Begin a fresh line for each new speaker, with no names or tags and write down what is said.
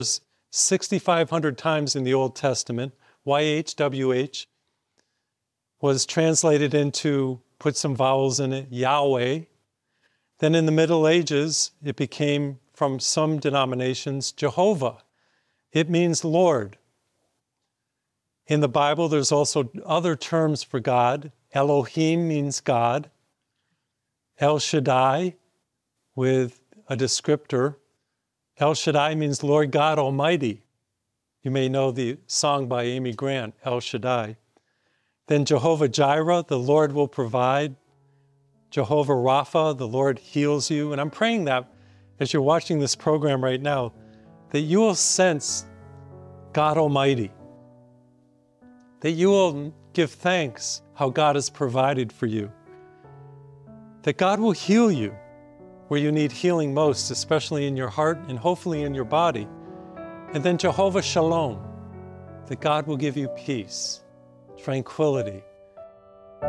6,500 times in the Old Testament. YHWH was translated into, put some vowels in it, Yahweh. Then in the Middle Ages, it became, from some denominations, Jehovah. It means Lord. In the Bible, there's also other terms for God. Elohim means God. El Shaddai, with a descriptor. El Shaddai means Lord God Almighty. You may know the song by Amy Grant, El Shaddai. Then Jehovah Jireh, the Lord will provide. Jehovah Rapha, the Lord heals you. And I'm praying that as you're watching this program right now, that you will sense God Almighty, that you will give thanks how God has provided for you, that God will heal you where you need healing most, especially in your heart and hopefully in your body. And then Jehovah Shalom, that God will give you peace, tranquility,